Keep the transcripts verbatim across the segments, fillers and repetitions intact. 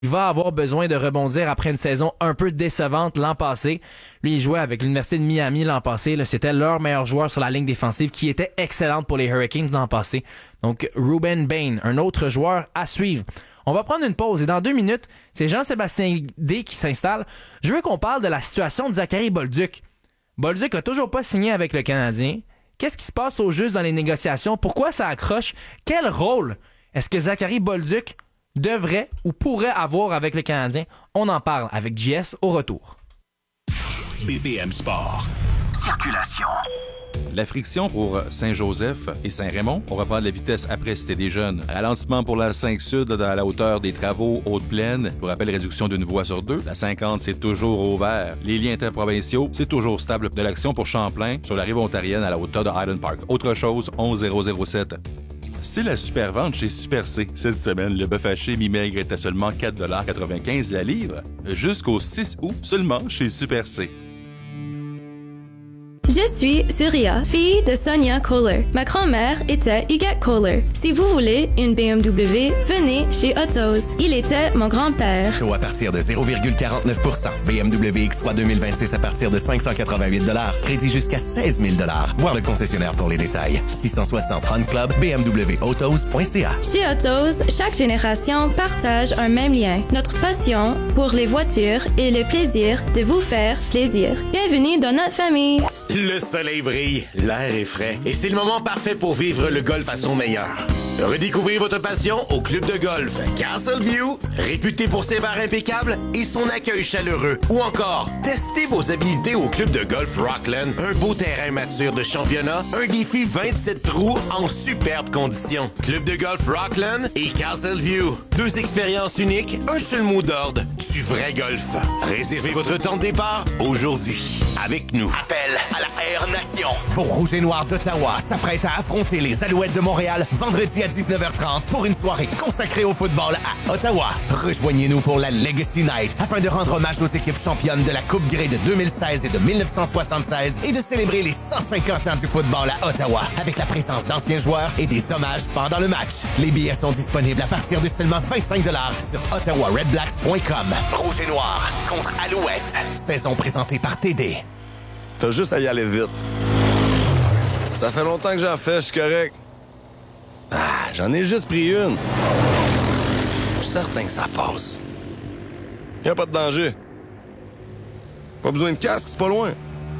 Il va avoir besoin de rebondir après une saison un peu décevante l'an passé. Lui, il jouait avec l'Université de Miami l'an passé. Là, c'était leur meilleur joueur sur la ligne défensive qui était excellente pour les Hurricanes l'an passé. Donc, Ruben Bain, un autre joueur à suivre. On va prendre une pause et dans deux minutes, c'est Jean-Sébastien D qui s'installe. Je veux qu'on parle de la situation de Zachary Bolduc. Bolduc a toujours pas signé avec le Canadien. Qu'est-ce qui se passe au juste dans les négociations? Pourquoi ça accroche? Quel rôle est-ce que Zachary Bolduc devrait ou pourrait avoir avec le Canadien? On en parle avec J S au retour. B B M Sport. Circulation. La friction pour Saint-Joseph et Saint-Raymond. On reprend la vitesse après Cité des Jeunes. Ralentissement pour la cinq Sud là, à la hauteur des travaux Haute-Plaine. Pour rappel, réduction d'une voie sur deux. La cinquante, c'est toujours ouvert. Les liens interprovinciaux, c'est toujours stable. De l'action pour Champlain sur la rive ontarienne à la hauteur de Highland Park. Autre chose, onze zéro zéro sept. C'est la super vente chez Super C. Cette semaine, le bœuf haché mi-maigre est à seulement quatre dollars quatre-vingt-quinze la livre. Jusqu'au six août, seulement chez Super C. Je suis Surya, fille de Sonia Kohler. Ma grand-mère était Huguette Kohler. Si vous voulez une B M W, venez chez Autos. Il était mon grand-père. Taux à partir de zéro virgule quarante-neuf pour cent. B M W X trois deux mille vingt-six à partir de cinq cent quatre-vingt-huit dollars. Crédit jusqu'à seize mille dollars. Voir le concessionnaire pour les détails. six cent soixante Hunt Club, b m w autos point c a. Chez Autos, chaque génération partage un même lien. Notre passion pour les voitures et le plaisir de vous faire plaisir. Bienvenue dans notre famille. Le soleil brille, l'air est frais et c'est le moment parfait pour vivre le golf à son meilleur. Redécouvrez votre passion au club de golf Castleview, réputé pour ses bars impeccables et son accueil chaleureux. Ou encore, testez vos habiletés au club de golf Rockland, un beau terrain mature de championnat, un défi vingt-sept trous en superbes conditions. Club de golf Rockland et Castleview, deux expériences uniques, un seul mot d'ordre, du vrai golf. Réservez votre temps de départ aujourd'hui avec nous. Appel à la Air Nation. Vos Rouges et Noirs d'Ottawa s'apprêtent à affronter les Alouettes de Montréal vendredi à dix-neuf heures trente pour une soirée consacrée au football à Ottawa. Rejoignez-nous pour la Legacy Night afin de rendre hommage aux équipes championnes de la Coupe Grey de deux mille seize et de dix-neuf cent soixante-seize et de célébrer les cent cinquante ans du football à Ottawa avec la présence d'anciens joueurs et des hommages pendant le match. Les billets sont disponibles à partir de seulement vingt-cinq dollars sur ottawa red blacks point com. Rouge et Noir contre Alouette. Saison présentée par T D. T'as juste à y aller vite. Ça fait longtemps que j'en fais, je suis correct. Ah, j'en ai juste pris une. Je suis certain que ça passe. Y a pas de danger. Pas besoin de casque, c'est pas loin.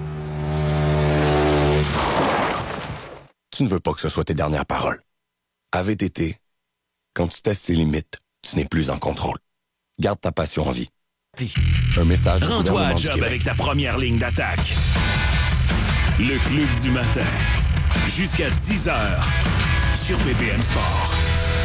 Tu ne veux pas que ce soit tes dernières paroles. À V T T, quand tu testes tes limites, tu n'es plus en contrôle. Garde ta passion en vie. Un message du Rends-toi à gouvernement du job Québec. avec ta première ligne d'attaque. Le Club du matin. Jusqu'à dix heures sur B B M Sport.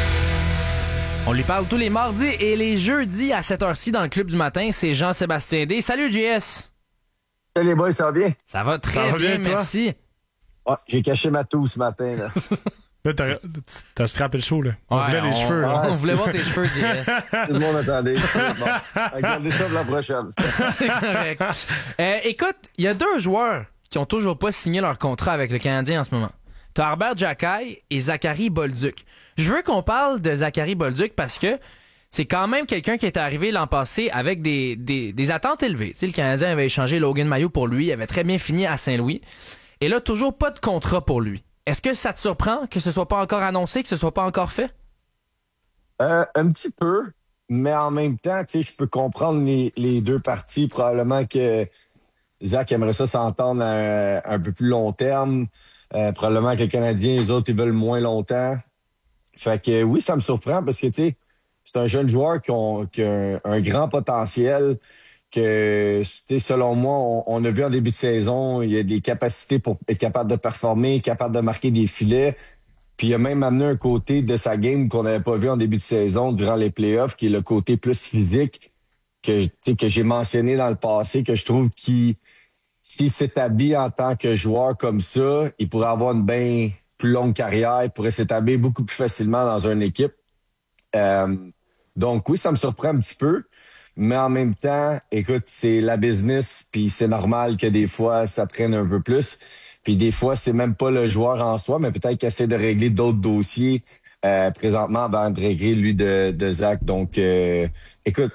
On lui parle tous les mardis et les jeudis à cette heure-ci dans le Club du matin. C'est Jean-Sébastien D. Salut J S. Salut les boys, ça va bien? Ça va très Ça va bien, bien, toi? merci. Ouais, j'ai caché ma toux ce matin, là. Là, t'as, t'as scrappé le show, là. On Ouais, voulait les on- cheveux, là. On voulait voir tes cheveux, J S. Tout le monde attendait. Bon, regardez ça pour la prochaine. C'est correct. Euh, écoute, il y a deux joueurs qui ont toujours pas signé leur contrat avec le Canadien en ce moment. T'as Herbert Jacquet et Zachary Bolduc. Je veux qu'on parle de Zachary Bolduc parce que c'est quand même quelqu'un qui est arrivé l'an passé avec des, des, des attentes élevées. Tu sais, le Canadien avait échangé Logan Mailloux pour lui, il avait très bien fini à Saint-Louis. Et là, toujours pas de contrat pour lui. Est-ce que ça te surprend que ce soit pas encore annoncé, que ce soit pas encore fait? Euh, un petit peu, mais en même temps, tu sais, je peux comprendre les, les deux parties. Probablement que Zach aimerait ça s'entendre à un, un peu plus long terme. Euh, probablement que les Canadiens, les autres, ils veulent moins longtemps. Fait que oui, ça me surprend parce que, tu sais, c'est un jeune joueur qui, ont, qui a un, un grand potentiel, que, tu sais, selon moi, on, on a vu en début de saison, il y a des capacités pour être capable de performer, capable de marquer des filets. Puis il a même amené un côté de sa game qu'on n'avait pas vu en début de saison durant les playoffs, qui est le côté plus physique que, tu sais, que j'ai mentionné dans le passé, que je trouve qu'il, s'il s'établit en tant que joueur comme ça, il pourrait avoir une bien plus longue carrière, il pourrait s'établir beaucoup plus facilement dans une équipe. Euh, donc oui, ça me surprend un petit peu, mais en même temps, écoute, c'est la business, puis c'est normal que des fois, ça traîne un peu plus. Puis des fois, c'est même pas le joueur en soi, mais peut-être qu'il essaie de régler d'autres dossiers euh, présentement avant de régler lui de, de Zach. Donc, euh, écoute,